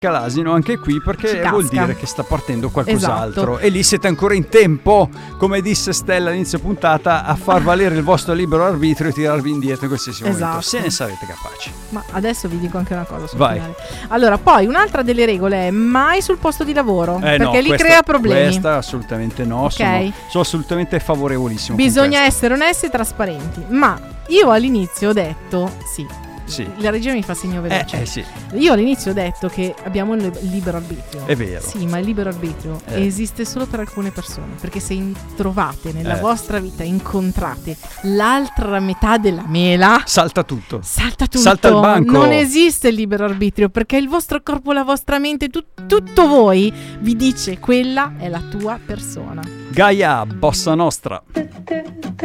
l'asino anche qui, perché vuol dire che sta partendo qualcos'altro. Esatto. E lì siete ancora in tempo, come disse Stella all'inizio puntata, a far valere il vostro libero arbitrio e tirarvi indietro in qualsiasi momento, se ne sarete capaci. Ma adesso vi dico anche una cosa sul Vai. finale. Allora, poi un'altra delle regole è mai sul posto di lavoro, perché no, lì questa, crea problemi. Questa assolutamente no, Ok. sono assolutamente favorevolissimo. Bisogna essere onesti e trasparenti. Ma io all'inizio ho detto sì. La regia mi fa segno veloce. Sì. Io all'inizio ho detto che abbiamo il libero arbitrio. È vero. Sì, ma il libero arbitrio esiste solo per alcune persone. Perché se trovate nella vostra vita, incontrate l'altra metà della mela, salta tutto. Salta il banco. Non esiste il libero arbitrio, perché il vostro corpo, la vostra mente, tutto voi vi dice quella è la tua persona. Gaia, bossa nostra.